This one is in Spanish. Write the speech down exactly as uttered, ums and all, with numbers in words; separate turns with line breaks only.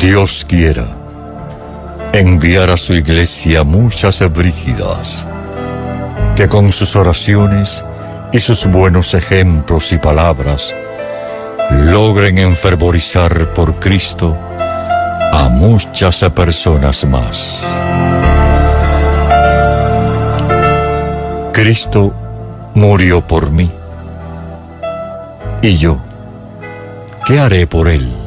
Dios quiera enviar a su iglesia muchas brígidas que con sus oraciones y sus buenos ejemplos y palabras logren enfervorizar por Cristo a muchas personas más. Cristo murió por mí. ¿Y yo qué haré por él?